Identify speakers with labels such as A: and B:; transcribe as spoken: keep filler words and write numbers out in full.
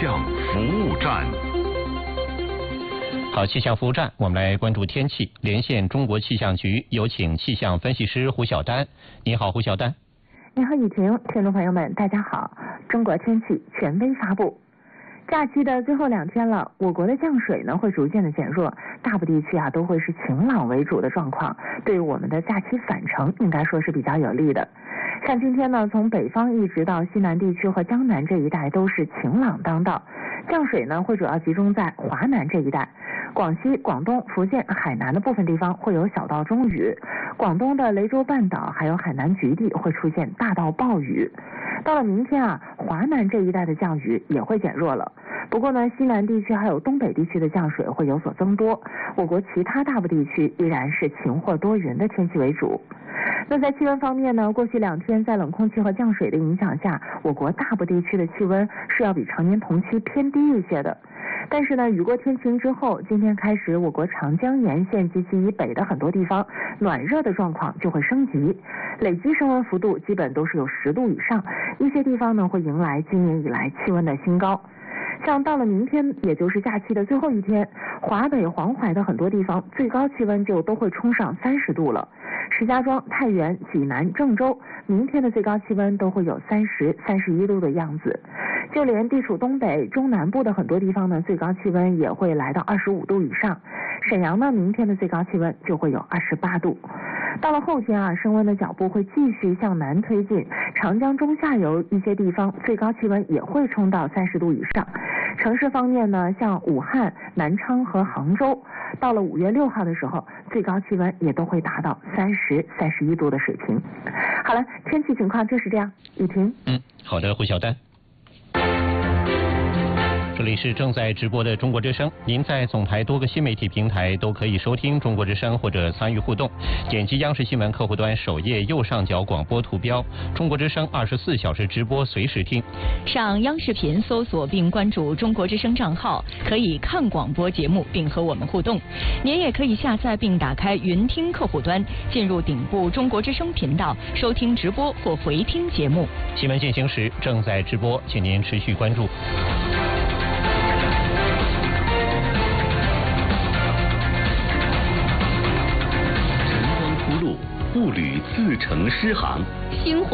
A: 象服务站。
B: 好，气象服务站，我们来关注天气。连线中国气象局，有请气象分析师胡晓丹。你好，胡晓丹。
C: 你好，雨婷，听众朋友们，大家好。中国天气权威发布，假期的最后两天了，我国的降水呢会逐渐的减弱，大部地区啊都会是晴朗为主的状况，对于我们的假期返程应该说是比较有利的。像今天呢，从北方一直到西南地区和江南这一带都是晴朗当道，降水呢会主要集中在华南这一带。广西、广东、福建、海南的部分地方会有小到中雨，广东的雷州半岛还有海南局地会出现大到暴雨。到了明天啊，华南这一带的降雨也会减弱了。不过呢，西南地区还有东北地区的降水会有所增多，我国其他大部地区依然是晴或多云的天气为主。那在气温方面呢，过去两天在冷空气和降水的影响下，我国大部地区的气温是要比常年同期偏低一些的。但是呢，雨过天晴之后，今天开始我国长江沿线及其以北的很多地方暖热的状况就会升级，累积升温幅度基本都是有十度以上，一些地方呢会迎来今年以来气温的新高。像到了明天，也就是假期的最后一天，华北、黄淮的很多地方最高气温就都会冲上三十度了。石家庄、太原、济南、郑州，明天的最高气温都会有三十、三十一度的样子。就连地处东北、中南部的很多地方呢，最高气温也会来到二十五度以上。沈阳呢，明天的最高气温就会有二十八度。到了后天啊，升温的脚步会继续向南推进，长江中下游一些地方最高气温也会冲到三十度以上。城市方面呢，像武汉、南昌和杭州，到了五月六号的时候，最高气温也都会达到三十、三十一度的水平。好了，天气情况就是这样。雨婷，
B: 嗯，好的，胡晓丹。这里是正在直播的中国之声，您在总台多个新媒体平台都可以收听中国之声或者参与互动。点击央视新闻客户端首页右上角广播图标，中国之声二十四小时直播，随时听。
D: 上央视频搜索并关注中国之声账号，可以看广播节目并和我们互动。您也可以下载并打开云听客户端，进入顶部中国之声频道，收听直播或回听节目。
B: 新闻进行时正在直播，请您持续关注。
A: 步履自成诗行，
D: 星火